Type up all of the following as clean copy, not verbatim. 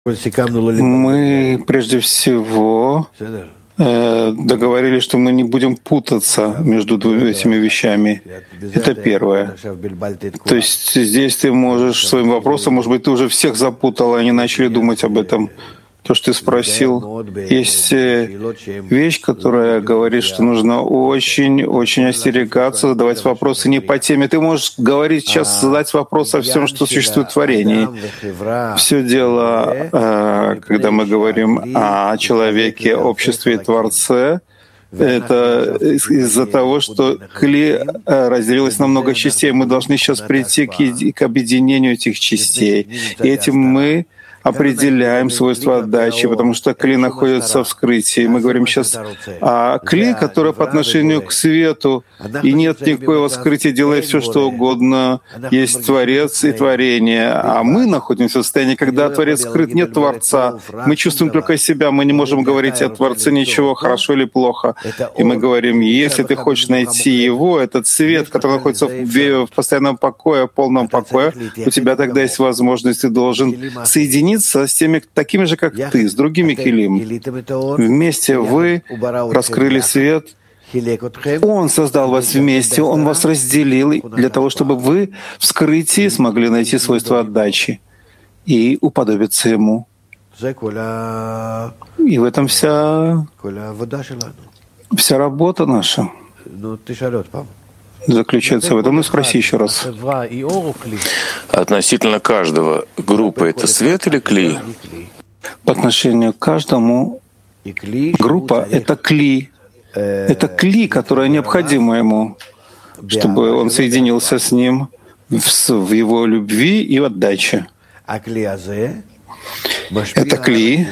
Мы прежде всего договорились, что мы не будем путаться между этими вещами. Это первое. То есть здесь ты можешь своим вопросом, может быть, ты уже всех запутал, и они начали думать об этом. То, что ты спросил, есть вещь, которая говорит, что нужно очень остерегаться, задавать вопросы не по теме. Ты можешь говорить сейчас, задать вопрос о всем, что существует в творении. Все дело, когда мы говорим о человеке, обществе и Творце, это из-за того, что Кли разделилась на много частей. Мы должны сейчас прийти к объединению этих частей. И этим мы определяем свойства отдачи, потому что Кли находится в скрытии. Мы говорим сейчас о Кли, которая по отношению к свету, и нет никакого скрытия, делай все, что угодно. Есть Творец и творение. А мы находимся в состоянии, когда Творец скрыт, нет Творца. Мы чувствуем только себя, мы не можем говорить о Творце ничего, хорошо или плохо. И мы говорим, если ты хочешь найти Его, этот свет, который находится в постоянном покое, в полном покое, у тебя тогда есть возможность, ты должен соединиться с теми, такими же, как ты, с другими келим. Вместе вы раскрыли свет. Он создал вас вместе, Он вас разделил для того, чтобы вы в скрытии смогли найти свойства отдачи и уподобиться Ему. И в этом вся работа наша заключается в этом. Ну, спроси еще раз. Относительно каждого, группа — это свет или кли? По отношению к каждому, группа — это кли. Это кли, которое необходимо ему, чтобы он соединился с ним в его любви и отдаче. Это кли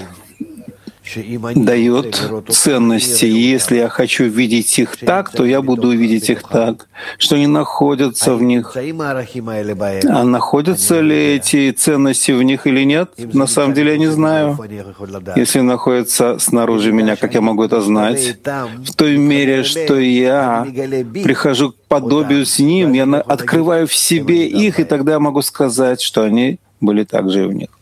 дает ценности. И если я хочу видеть их так, то я буду видеть их так, что они находятся в них. А находятся ли эти ценности в них или нет? На самом деле я не знаю. Если находятся снаружи меня, как я могу это знать? В той мере, что я прихожу к подобию с ним, я открываю в себе их, и тогда я могу сказать, что они были также и в них.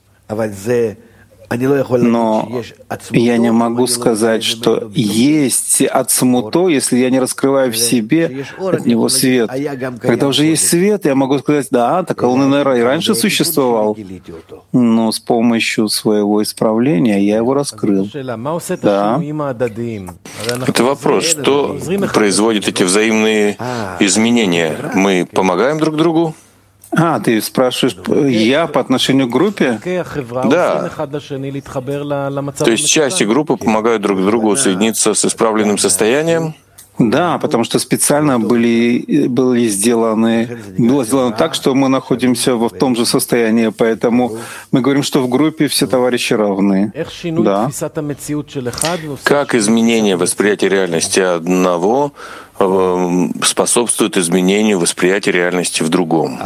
Но я не могу сказать, что есть ацмуто, если я не раскрываю в себе от него свет. Когда уже есть свет, я могу сказать, да, так он и раньше существовал, но с помощью своего исправления я его раскрыл. Да. Это вопрос, что производит эти взаимные изменения? Мы помогаем друг другу? Ты спрашиваешь, я по отношению к группе? Да. То есть части группы помогают друг другу соединиться с исправленным состоянием? Да, потому что специально было сделано так, что мы находимся в том же состоянии, поэтому мы говорим, что в группе все товарищи равны. Да. Как изменение восприятия реальности одного способствует изменению восприятия реальности в другом?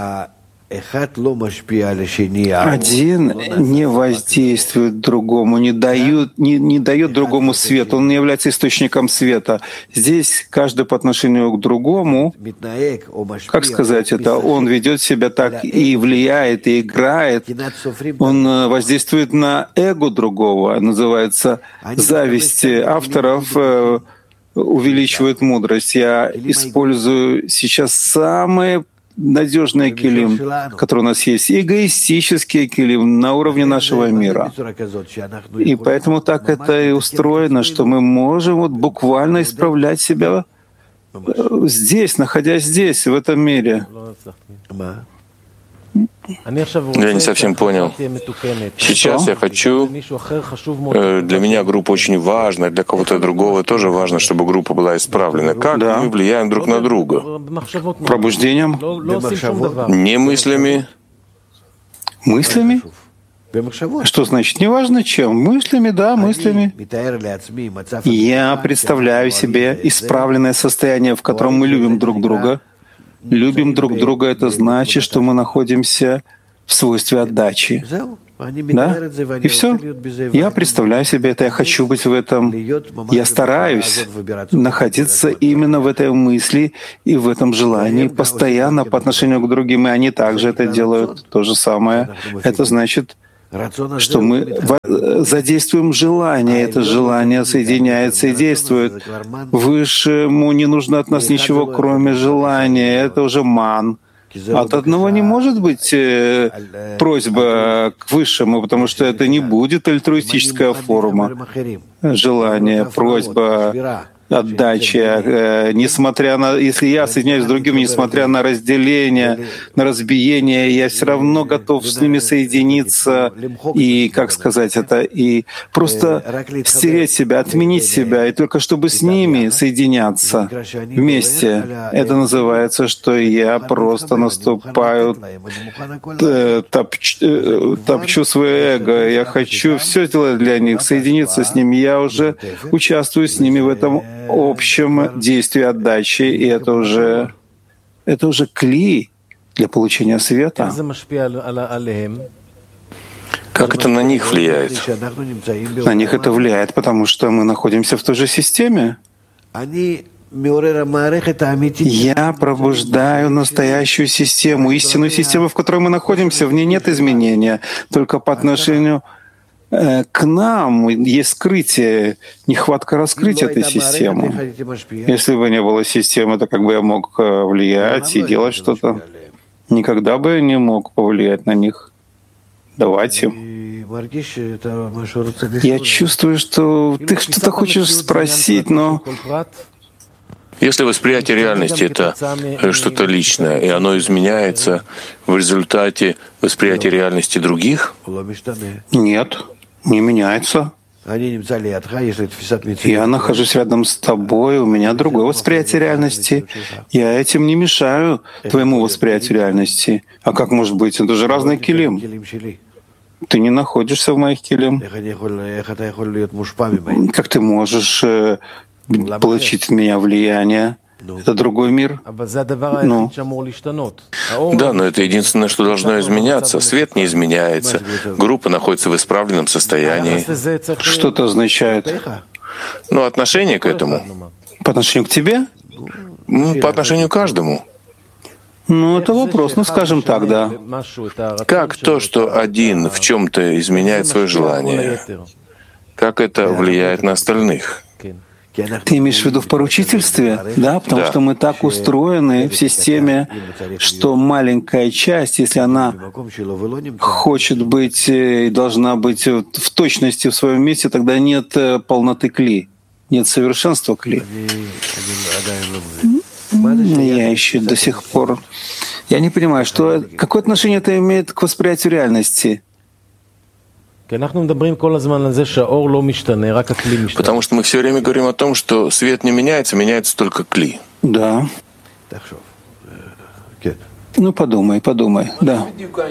Один не воздействует другому, не дает другому свет, он не является источником света. Здесь каждый по отношению к другому, как сказать это, он ведет себя так и влияет, и играет, он воздействует на эго другого, называется зависть авторов, увеличивает мудрость. Я использую сейчас самые надежные келим, которые у нас есть, эгоистические келим на уровне нашего мира. И поэтому так это и устроено, что мы можем буквально исправлять себя здесь, находясь здесь, в этом мире. Я не совсем понял. Сейчас я хочу... Для меня группа очень важна, для кого-то другого тоже важно, чтобы группа была исправлена. Как мы влияем друг на друга? Пробуждением? Не мыслями. Мыслями? Что значит? Неважно чем. Мыслями, да, мыслями. Я представляю себе исправленное состояние, в котором мы любим друг друга. Любим друг друга — это значит, что мы находимся в свойстве отдачи. Да? И все. Я представляю себе это, я хочу быть в этом. Я стараюсь находиться именно в этой мысли и в этом желании постоянно по отношению к другим, и они также это делают. То же самое. Это значит, что мы задействуем желание, это желание соединяется и действует. Высшему не нужно от нас ничего, кроме желания, это уже ман. От одного не может быть просьба к Высшему, потому что это не будет альтруистическая форма желания, просьба, отдача, несмотря на, если я соединяюсь с другими, несмотря на разделение, на разбиение, я все равно готов с ними соединиться и, как сказать это, и просто стереть себя, отменить себя, и только чтобы с ними соединяться вместе. Это называется, что я просто наступаю, топчу свое эго, я хочу все сделать для них, соединиться с ними, я уже участвую с ними в этом общем действии отдачи, и это уже кли для получения света. Как это на них влияет? На них это влияет, потому что мы находимся в той же системе. Я пробуждаю настоящую систему, истинную систему, в которой мы находимся. В ней нет изменения, только по отношению к нам есть скрытие, нехватка раскрытия этой системы. Если бы не было системы, то как бы я мог влиять и делать что-то? Никогда бы я не мог повлиять на них, давать им. Я чувствую, что ты что-то хочешь спросить, но... Если восприятие реальности — это что-то личное, и оно изменяется в результате восприятия реальности других? Нет, не меняется. Я нахожусь рядом с тобой, у меня другое восприятие реальности. Я этим не мешаю твоему восприятию реальности. А как может быть? Это же разный килим. Ты не находишься в моих килим. Как ты можешь получить от меня влияние? Это другой мир. Ну. Да, но это единственное, что должно изменяться. Свет не изменяется. Группа находится в исправленном состоянии. Что это означает? Ну, отношение к этому. По отношению к тебе? По отношению к каждому. Ну, это вопрос, ну, скажем так, да. Как то, что один в чем-то изменяет свое желание, как это влияет на остальных? Ты имеешь в виду в поручительстве? Да, потому что мы так устроены в системе, что маленькая часть, если она хочет быть и должна быть в точности в своем месте, тогда нет полноты кли, нет совершенства кли. Я еще до сих пор... Я не понимаю, какое отношение это имеет к восприятию реальности? Потому что мы все время говорим о том, что свет не меняется, меняется только кли. Да. Ну, подумай, да.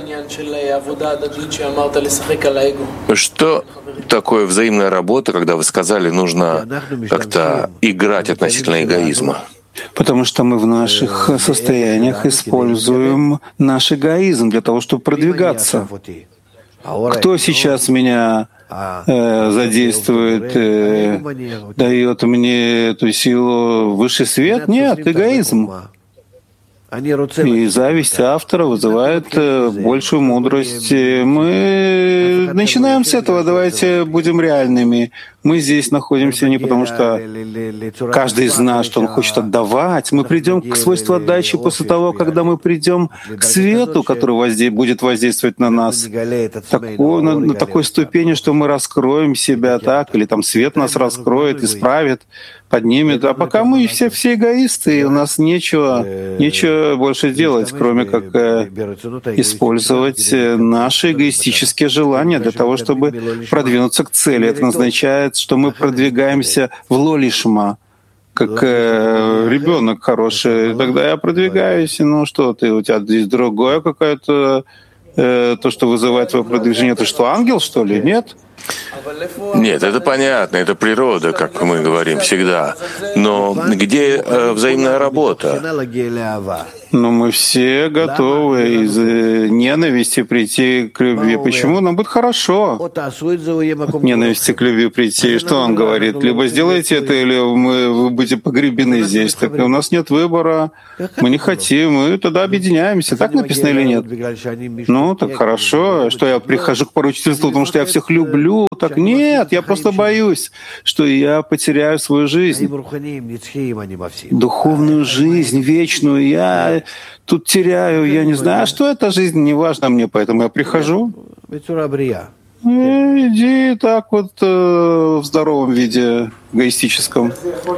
Что такое взаимная работа, когда вы сказали, нужно как-то играть относительно эгоизма? Потому что мы в наших состояниях используем наш эгоизм для того, чтобы продвигаться. Кто сейчас меня задействует, дает мне эту силу, высший свет? Нет, эгоизм. И зависть автора вызывает большую мудрость. Мы начинаем с этого, давайте будем реальными. Мы здесь находимся не потому, что каждый из нас, что он хочет отдавать. Мы придем к свойству отдачи после того, когда мы придем к свету, который будет воздействовать на нас. На такой ступени, что мы раскроем себя так, или там свет нас раскроет, исправит, поднимет. А пока мы все эгоисты, и у нас нечего больше делать, кроме как использовать наши эгоистические желания для того, чтобы продвинуться к цели. Это означает, что мы продвигаемся в лолишма, как ребенок хороший. Тогда я продвигаюсь, ну что ты, у тебя здесь другое какое-то, то, что вызывает твое продвижение. Ты что, ангел, что ли? Нет. Нет, это понятно, это природа, как мы говорим всегда. Но где взаимная работа? Но мы все готовы из ненависти прийти к любви. Почему? Нам будет хорошо от ненависти к любви прийти. Что он говорит? Либо сделайте это, или вы будете погребены здесь. Так у нас нет выбора. Мы не хотим. Мы тогда объединяемся. Так написано или нет? Ну, так хорошо. Что я прихожу к поручительству, потому что я всех люблю? Так нет, я просто боюсь, что я потеряю свою жизнь. Духовную жизнь, вечную. Я тут теряю, я не знаю, что эта жизнь, не важно мне, поэтому я прихожу. Иди так вот в здоровом виде, эгоистическом.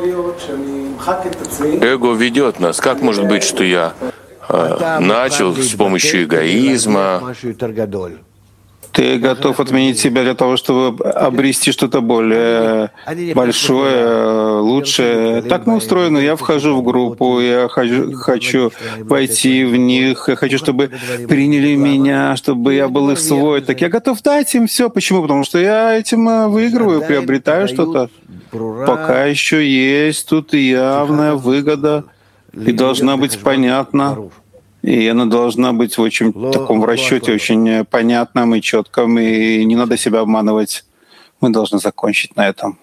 Эго ведет нас. Как может быть, что я начал с помощью эгоизма? Ты готов отменить себя для того, чтобы обрести что-то более большое, лучшее. Так мы устроены. Я вхожу в группу, я хочу войти в них, я хочу, чтобы приняли меня, чтобы я был их свой. Так я готов дать им все. Почему? Потому что я этим выигрываю, приобретаю что-то. Пока еще есть тут явная выгода, и должна быть понятна. И она должна быть в очень таком расчете, очень понятном и четком, и не надо себя обманывать. Мы должны закончить на этом.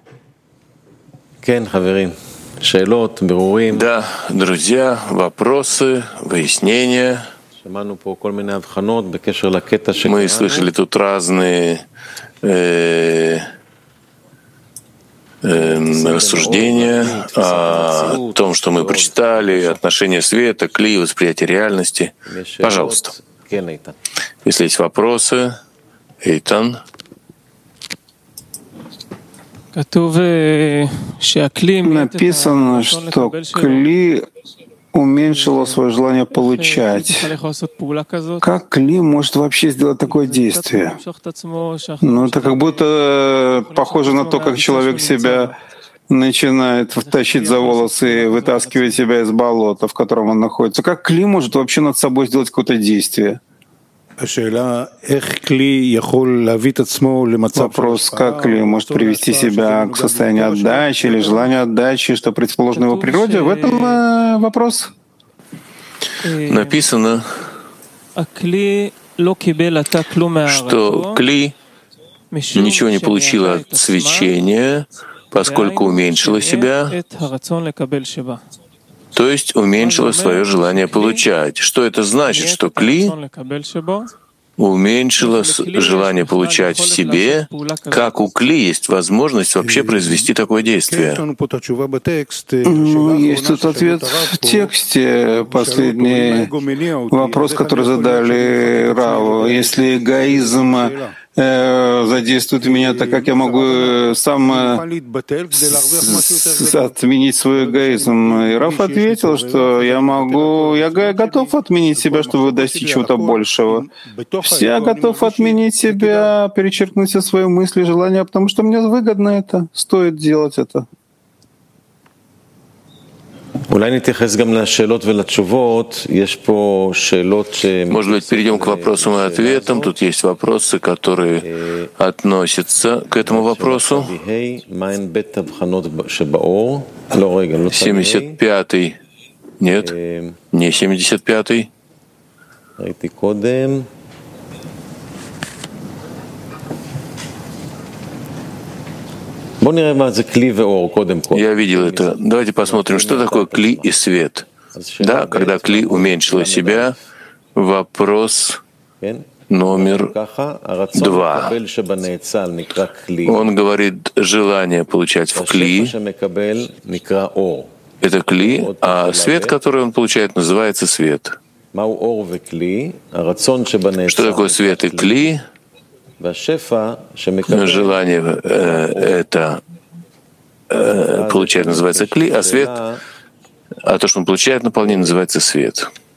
Да, друзья, вопросы, выяснения. Мы слышали тут разные рассуждения о том, что мы прочитали, отношение света, кли, восприятие реальности. Пожалуйста. Если есть вопросы, Эйтан. Написано, что кли уменьшило свое желание получать. Как кли может вообще сделать такое действие? Ну, это как будто похоже на то, как человек себя начинает тащить за волосы и вытаскивать себя из болота, в котором он находится. Как кли может вообще над собой сделать какое-то действие? Вопрос, как ли может привести себя к состоянию отдачи или желанию отдачи, что противоположно его природе, в этом вопрос. Написано, что кли ничего не получила от свечения, поскольку уменьшила себя, то есть уменьшила свое желание получать. Что это значит? Что кли уменьшила желание получать в себе, как у кли есть возможность вообще произвести такое действие. Ну, есть тут ответ в тексте. Последний вопрос, который задали Раву. Если эгоизм задействует меня, так как я могу сам отменить свой эгоизм? И Рав ответил, что я готов отменить себя, чтобы достичь чего-то большего. Я готов отменить себя, перечеркнуть все свои мысли, желания, потому что мне выгодно это, стоит делать это. Может быть, перейдем к вопросам и ответам. Тут есть вопросы, которые относятся к этому вопросу. 75-й. Нет, не 75-й. Я видел это. Давайте посмотрим, что такое кли и свет. Да, когда кли уменьшила себя, вопрос номер 2. Он говорит, желание получать в кли — это кли, а свет, который он получает, называется свет. Что такое свет и кли? Желание это получает, называется кли, а свет, а то, что он получает наполнение, называется свет.